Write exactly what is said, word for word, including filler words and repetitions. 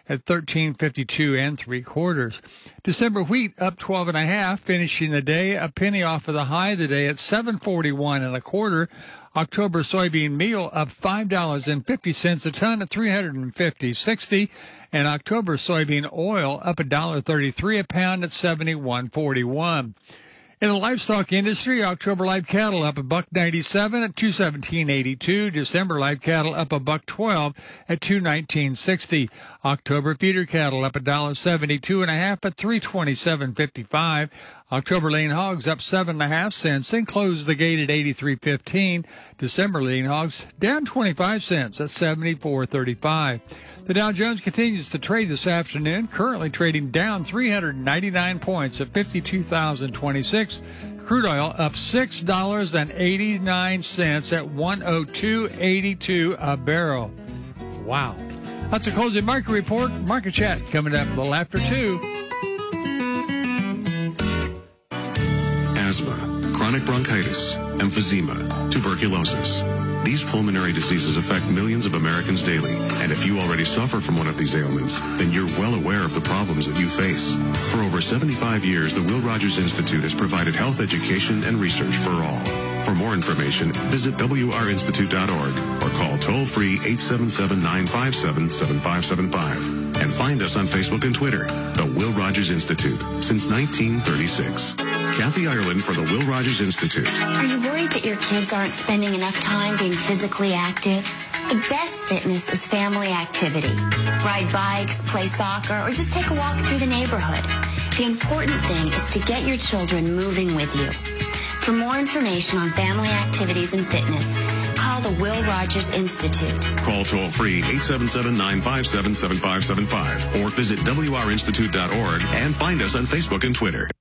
at thirteen fifty-two and three quarters. December wheat up twelve and a half, finishing the day a penny off of the high of the day at seven forty-one and a quarter. October soybean meal up five dollars and fifty cents a ton at three hundred fifty sixty, and October soybean oil up one dollar thirty-three a pound at seventy-one forty-one. In the livestock industry, October live cattle up a buck ninety-seven at two seventeen eighty-two. December live cattle up a buck twelve at two nineteen sixty. October feeder cattle up a dollar seventy-two and a half at three twenty-seven fifty-five. October lean hogs up seven and a half cents and closed the gate at eighty-three fifteen. December lean hogs down twenty-five cents at seventy-four thirty-five. The Dow Jones continues to trade this afternoon, currently trading down three hundred ninety-nine points at fifty-two thousand twenty-six. Crude oil up six dollars and eighty-nine cents at one oh two eighty-two a barrel. Wow. That's a closing market report. Market chat coming up a little after two. Asthma, chronic bronchitis, emphysema, tuberculosis. These pulmonary diseases affect millions of Americans daily, and if you already suffer from one of these ailments, then you're well aware of the problems that you face. For over seventy-five years, the Will Rogers Institute has provided health education and research for all. For more information, visit W R institute dot org or call toll-free eight seven seven, nine five seven, seven five seven five. And find us on Facebook and Twitter, the Will Rogers Institute, since nineteen thirty-six. Kathy Ireland for the Will Rogers Institute. Are you worried that your kids aren't spending enough time being physically active? The best fitness is family activity. Ride bikes, play soccer, or just take a walk through the neighborhood. The important thing is to get your children moving with you. For more information on family activities and fitness, call the Will Rogers Institute. Call toll-free eight seven seven, nine five seven, seven five seven five or visit W R institute dot org and find us on Facebook and Twitter.